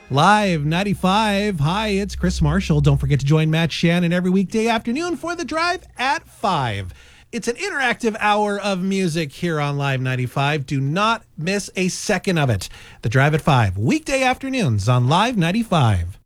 Live 95. Hi, it's Chris Marshall. Don't forget to join Matt Shannon every weekday afternoon for The Drive at 5. It's an interactive hour of music here on Live 95. Do not miss a second of it. The Drive at 5, weekday afternoons on Live 95.